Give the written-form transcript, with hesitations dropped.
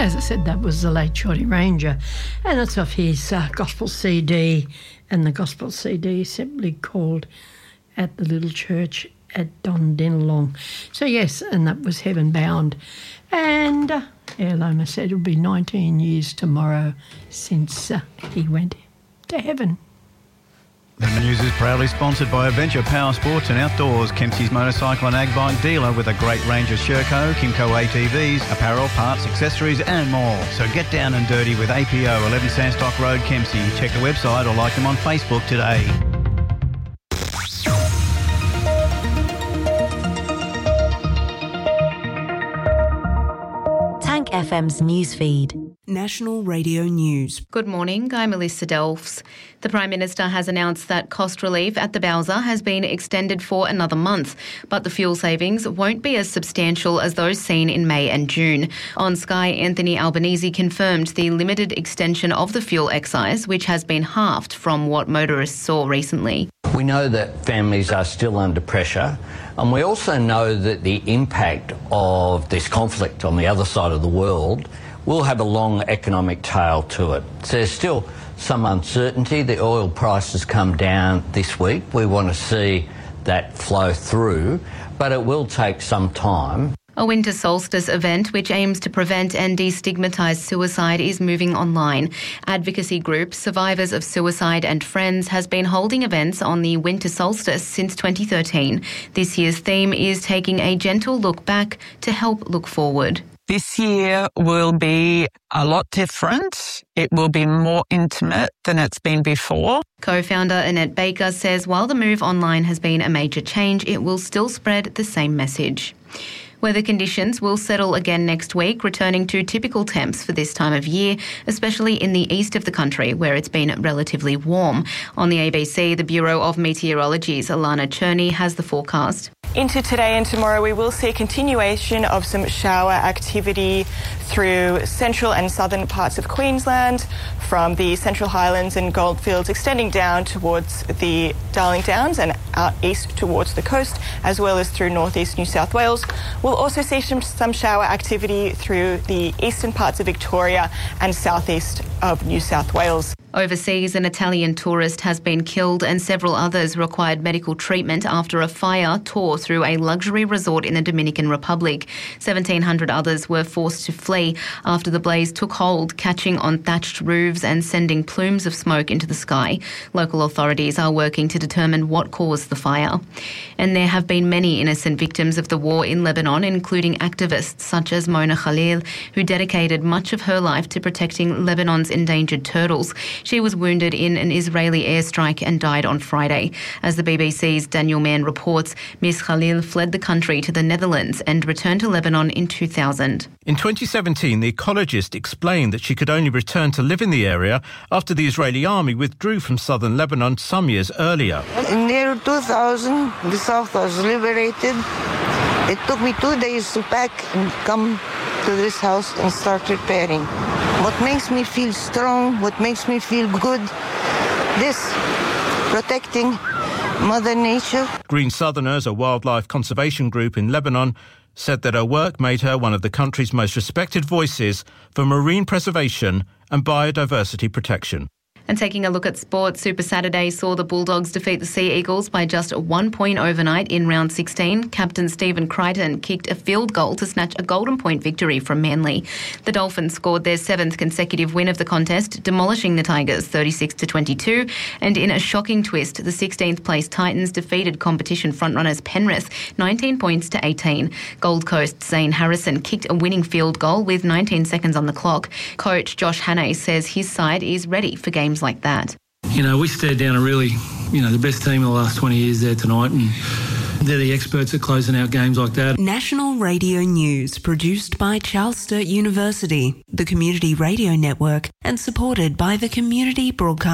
As I said, that was the late Shorty Ranger, and it's off his gospel CD, and the gospel CD is simply called At the Little Church at Dondenalong. So yes, and that was Heaven Bound. And Loma said it'll be 19 years tomorrow since he went to heaven. The news is proudly sponsored by Adventure Power Sports and Outdoors, Kempsey's motorcycle and ag bike dealer with a great range of Sherco, Kimco ATVs, apparel, parts, accessories and more. So get down and dirty with APO 11 Sandstock Road, Kempsey. Check the website or like them on Facebook today. Tank FM's newsfeed. National Radio News. Good morning, I'm Melissa Delfs. The Prime Minister has announced that cost relief at the Bowser has been extended for another month, but the fuel savings won't be as substantial as those seen in May and June. On Sky, Anthony Albanese confirmed the limited extension of the fuel excise, which has been halved from what motorists saw recently. We know that families are still under pressure, and we also know that the impact of this conflict on the other side of the world will have a long economic tail to it. So there's still some uncertainty. The oil price has come down this week. We want to see that flow through, but it will take some time. A winter solstice event which aims to prevent and destigmatise suicide is moving online. Advocacy group Survivors of Suicide and Friends has been holding events on the winter solstice since 2013. This year's theme is taking a gentle look back to help look forward. This year will be a lot different. It will be more intimate than it's been before. Co-founder Annette Baker says while the move online has been a major change, it will still spread the same message. Weather conditions will settle again next week, returning to typical temps for this time of year, especially in the east of the country, where it's been relatively warm. On the ABC, the Bureau of Meteorology's Alana Cherney has the forecast. Into today and tomorrow, we will see a continuation of some shower activity through central and southern parts of Queensland, from the Central Highlands and Goldfields extending down towards the Darling Downs and out east towards the coast, as well as through northeast New South Wales. We'll also see some shower activity through the eastern parts of Victoria and southeast of New South Wales. Overseas, an Italian tourist has been killed and several others required medical treatment after a fire tore through a luxury resort in the Dominican Republic. 1,700 others were forced to flee after the blaze took hold, catching on thatched roofs and sending plumes of smoke into the sky. Local authorities are working to determine what caused the fire. And there have been many innocent victims of the war in Lebanon, including activists such as Mona Khalil, who dedicated much of her life to protecting Lebanon's endangered turtles. She was wounded in an Israeli airstrike and died on Friday. As the BBC's Daniel Mann reports, Ms. Khalil fled the country to the Netherlands and returned to Lebanon in 2000. In 2017, the ecologist explained that she could only return to live in the area after the Israeli army withdrew from southern Lebanon some years earlier. In the year 2000, the south was liberated. It took me 2 days to pack and come to this house and start repairing. What makes me feel strong, what makes me feel good, this, protecting Mother Nature. Green Southerners, a wildlife conservation group in Lebanon, said that her work made her one of the country's most respected voices for marine preservation and biodiversity protection. And taking a look at sport, Super Saturday saw the Bulldogs defeat the Sea Eagles by just 1 point overnight in round 16. Captain Stephen Crichton kicked a field goal to snatch a golden point victory from Manly. The Dolphins scored their 7th consecutive win of the contest, demolishing the Tigers 36-22. And in a shocking twist, the 16th place Titans defeated competition frontrunners Penrith 19 points to 18. Gold Coast's Zane Harrison kicked a winning field goal with 19 seconds on the clock. Coach Josh Hannay says his side is ready for games like that. You know, we stared down a really, the best team in the last 20 years there tonight, and they're the experts at closing out games like that. National Radio News, produced by Charles Sturt University, the Community Radio Network, and supported by the Community Broadcast